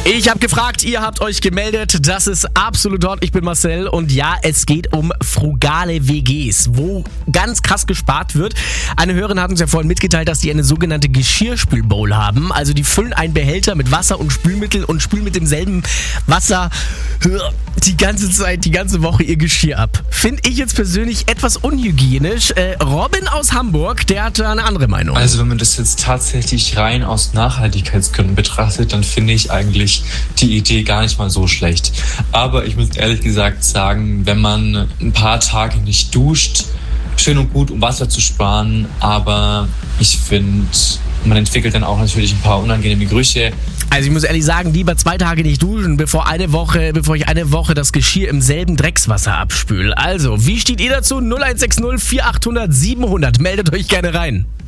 Ich habe gefragt, ihr habt euch gemeldet. Das ist absolut hot. Ich bin Marcel und ja, es geht um frugale WGs, wo ganz krass gespart wird. Eine Hörerin hat uns ja vorhin mitgeteilt, dass die eine sogenannte Geschirrspülbowl haben. Also die füllen einen Behälter mit Wasser und Spülmittel und spülen mit demselben Wasser die ganze Zeit, die ganze Woche ihr Geschirr ab. Finde ich jetzt persönlich etwas unhygienisch. Robin aus Hamburg, der hat da eine andere Meinung. Also wenn man das jetzt tatsächlich rein aus Nachhaltigkeitsgründen betrachtet, dann finde ich eigentlich die Idee gar nicht mal so schlecht. Aber ich muss ehrlich gesagt sagen, wenn man ein paar Tage nicht duscht, schön und gut, um Wasser zu sparen, aber ich finde, man entwickelt dann auch natürlich ein paar unangenehme Gerüche. Also ich muss ehrlich sagen, lieber 2 Tage nicht duschen, bevor ich eine Woche das Geschirr im selben Dreckswasser abspüle. Also, wie steht ihr dazu? 0160 4800 700. Meldet euch gerne rein.